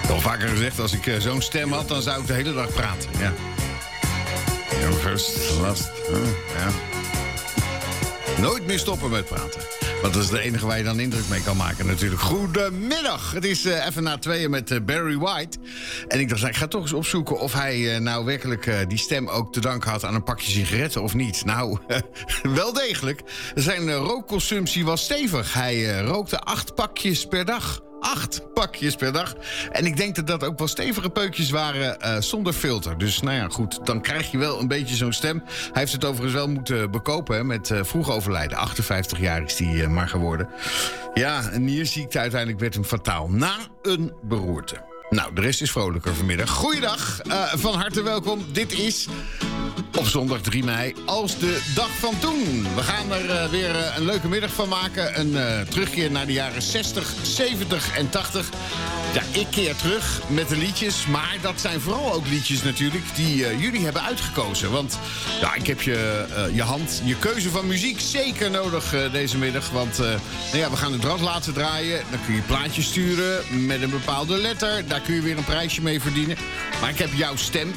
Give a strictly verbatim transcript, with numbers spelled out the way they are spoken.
Al vaker gezegd, als ik uh, zo'n stem had, dan zou ik de hele dag praten. Ja. Ja, first, last. Oh, ja. Nooit meer stoppen met praten. Want dat is de enige waar je dan indruk mee kan maken natuurlijk. Goedemiddag. Het is uh, even na tweeën met uh, Barry White. En ik dacht, ik ga toch eens opzoeken of hij uh, nou werkelijk uh, die stem ook te danken had aan een pakje sigaretten of niet. Nou, wel degelijk. Zijn uh, rookconsumptie was stevig. Hij uh, rookte acht pakjes per dag. Acht pakjes per dag. En ik denk dat dat ook wel stevige peukjes waren uh, zonder filter. Dus nou ja, goed, dan krijg je wel een beetje zo'n stem. Hij heeft het overigens wel moeten bekopen hè, met uh, vroeg overlijden. achtenvijftig jaar is hij uh, maar geworden. Ja, een nierziekte uiteindelijk werd hem fataal. Na een beroerte. Nou, de rest is vrolijker vanmiddag. Goeiedag, uh, van harte welkom. Dit is op zondag drie mei als de dag van toen. We gaan er uh, weer uh, een leuke middag van maken. Een uh, terugkeer naar de jaren zestig, zeventig en tachtig. Ja, ik keer terug met de liedjes. Maar dat zijn vooral ook liedjes natuurlijk die uh, jullie hebben uitgekozen. Want ja, ik heb je, uh, je hand, je keuze van muziek zeker nodig uh, deze middag. Want uh, nou ja, we gaan het rad laten draaien. Dan kun je plaatjes sturen met een bepaalde letter. Daar kun je weer een prijsje mee verdienen. Maar ik heb jouw stem